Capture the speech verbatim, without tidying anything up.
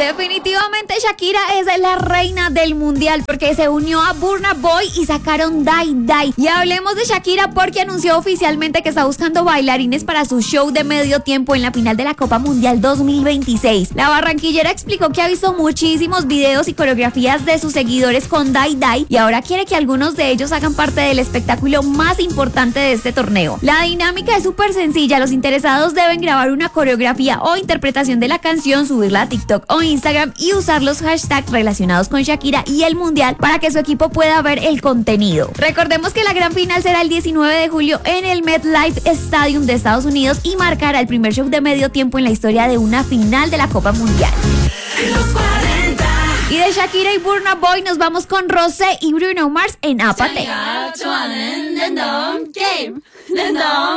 Definitivamente Shakira es la reina del mundial porque se unió a Burna Boy y sacaron Die Die. Y hablemos de Shakira porque anunció oficialmente que está buscando bailarines para su show de medio tiempo en la final de la Copa Mundial dos mil veintiséis. La barranquillera explicó que ha visto muchísimos videos y coreografías de sus seguidores con Die Die y ahora quiere que algunos de ellos hagan parte del espectáculo más importante de este torneo. La dinámica es súper sencilla. Los interesados deben grabar una coreografía o interpretación de la canción, subirla a TikTok o Instagram y usar los hashtags relacionados con Shakira y el mundial para que su equipo pueda ver el contenido. Recordemos que la gran final será el diecinueve de julio en el MetLife Stadium de Estados Unidos y marcará el primer show de medio tiempo en la historia de una final de la Copa Mundial. Y de Shakira y Burna Boy nos vamos con Rosé y Bruno Mars en Apate.